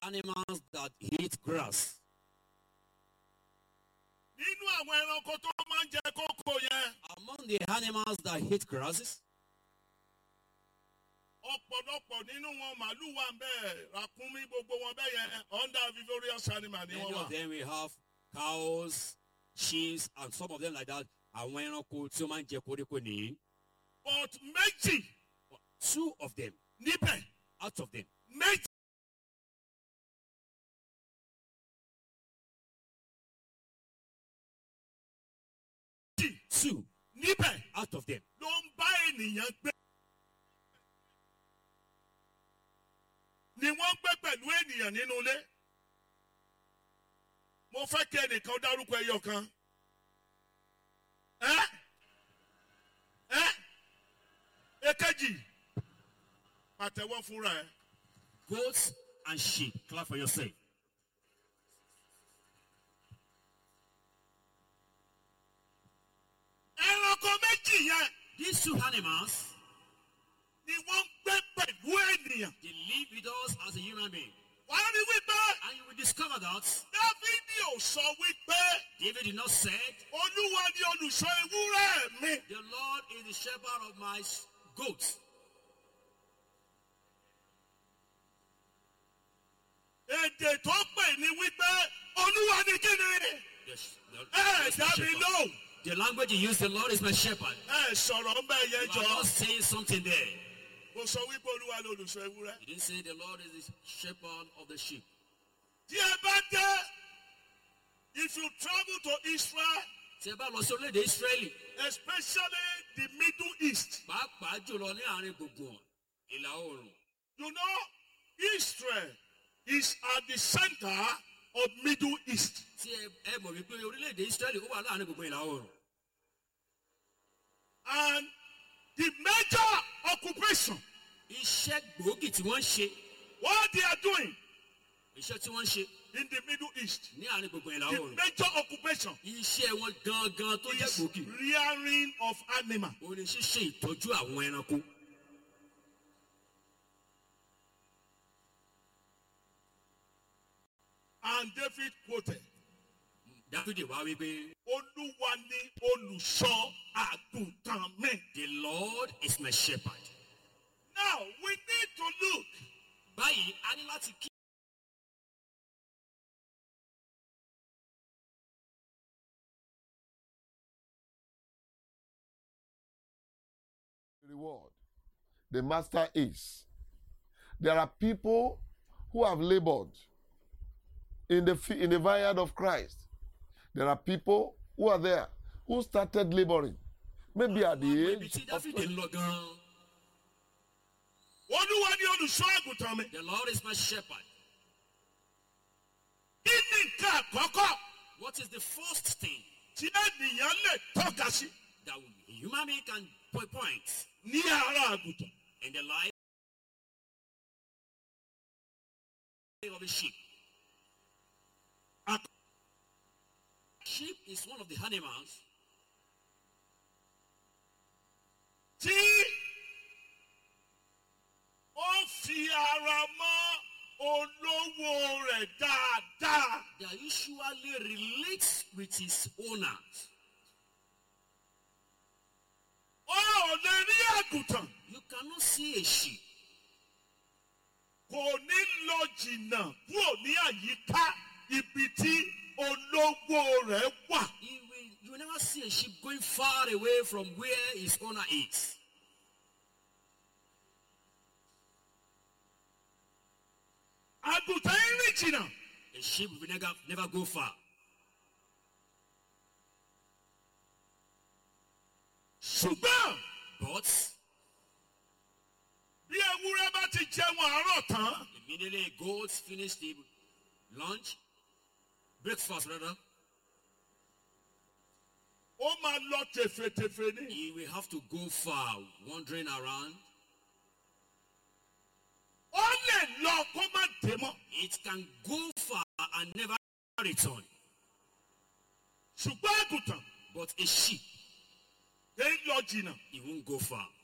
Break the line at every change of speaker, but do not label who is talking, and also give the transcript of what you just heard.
animals that eat grass.
Nínú àwọn ẹranko tó máa ń jẹ kókò yẹn,
Among the animals that eat grasses,
ọ̀pọ̀lọpọ̀ nínú wọn màálù wà ń bẹ́ẹ̀, ràkúnmí gbogbo wọn bẹ́ẹ̀ yẹn under viviparous animal ni
many
wọ́n
of
wà.
them we have cows, sheep, and some of them like that. Àwọn ẹranko tí ó máa ń jẹ koríko nìyí.
But méjì
2 of them,
níbẹ̀,
out of them,
méjì
two
níbẹ̀
out of them
ló ń bá ènìyàn gbé. Ni wọ́n gbé pẹ̀lú ènìyàn nínú ilé. Mo fẹ́ kí ẹnìkan dárúkọ ẹyọ kan. Èkejì, pàtẹ́wọ́ fúnra ẹ̀.
goats and sheep. Clap for yourself.
Ẹranko méjì yẹn
These 2 animals,
ni wọ́n gbé pẹ̀lú ènìyàn.
they live with us as a human being.
Wọ́n á rí wípé
And you will discover that
Dáfídì ò sọ wípé
David did not say,
Olúwa ni olùṣọ́ ewúrẹ́ mi.
the Lord is the shepherd of my goats.
Èdè tó pè ní wípé Olúwa ni kíni. Ẹ dá mi lóhùn.
The language he used, the Lord is my shepherd.
Ẹ sọ̀rọ̀ ń bẹ̀ yẹn
You are
jọ.
not saying something there.
Mo sọ wípé Olúwa ni olùṣọ́ ewúrẹ́.
You didn't say the Lord is the shepherd of the sheep.
Tí ẹ bá dé, if you travel to Israel,
Tí ẹ bá lọ sí orílẹ̀-èdè Ísírẹ́lì,
especially the Middle East,
pàápàá jùlọ ní àárín gbùngbùn ìlà oòrùn.
you know, Israel is at the center of Middle East.
Tí ẹ mọ̀ wípé orílẹ̀-èdè Ísírẹ́lì ó wà láàárín gbùngbùn ìlà oòrùn.
And the major occupation,
Iṣẹ́ gbòógì tí wọ́n ń ṣe,
what they are doing
iṣẹ́ tí wọ́n ń ṣe
in the Middle East,
ní àárín gbùngbùn ìlà
the
oòrùn.
major occupation
Iṣẹ́ wọn gangan tó jẹ́
is
gbòógì.
rearing of animals.
Ó ní ṣíṣe ìtọ́jú àwọn ẹranko.
And David quoted,
Dáfídì wá wípé,
Olúwa ni olùṣọ́ àgùntàn mi.
the Lord is my shepherd.
Now we need to look.
Báyìí, a ní láti kí.
Reward. The master is. There are people who have labored in the vineyard of Christ. There are people who are there who started laboring. Maybe at the
Ibi
age
tí
of
Dáfídì ń lọ gan-an.
Olúwa ni olùṣọ́ àgùntàn mi.
The Lord is my shepherd.
Kí ni nǹkan àkọ́kọ́
What is the first thing
tí ènìyàn lè tọ́ka sí
that a human being can point
ní ara àgùntàn?
in the life of a sheep?
Àk-
Sheep is one of the animals
Tí ó fi ara mọ́ olówó rẹ̀ dáadáa.
that usually relates with his owners.
Ó ò lè rí àgùntàn.
You cannot see a sheep.
Kò ní lọ jìnnà kúrò ní àyíká ibi tí olówó rẹ̀ wà.
You will never see a sheep going far away from where his owner is.
Àgùntàn ń rìn jìnnà.
A sheep will never go far.
Ṣùgbọ́n
But
bí ewúrẹ́ bá ti jẹun àárọ̀ tán,
immediately goats finish the lunch, breakfast rather,
ó máa lọ tèfètèfè ní.
he will have to go far, wandering around.
Ó lè lọ kó má dé mọ́.
It can go far and never return.
Ṣùgbọ́n àgùntàn
But a sheep,
kì í lọ jìnnà.
it won't go far.